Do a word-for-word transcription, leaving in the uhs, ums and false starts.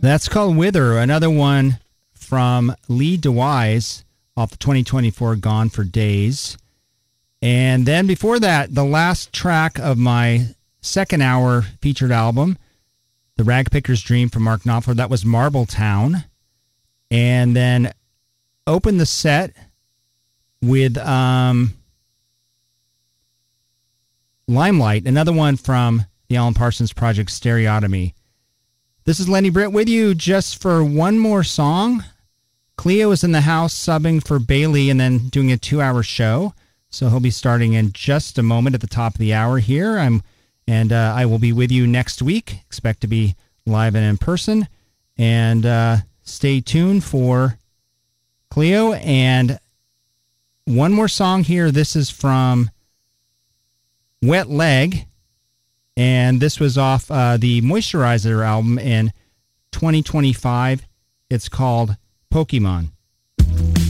That's called Wither, another one from Lee DeWise off the twenty twenty-four Gone for Days. And then before that, the last track of my second hour featured album, The Ragpicker's Dream from Mark Knopfler, that was Marbletown. And then opened the set with um, Limelight, another one from the Alan Parsons Project, Stereotomy. This is Lenny Britt with you just for one more song. Cleo is in the house subbing for Bailey and then doing a two-hour show. So he'll be starting in just a moment at the top of the hour here. I'm, and uh, I will be with you next week. Expect to be live and in person. And uh, stay tuned for Cleo. And one more song here. This is from Wet Leg. And this was off uh, the Moisturizer album in twenty twenty-five. It's called Pokemon.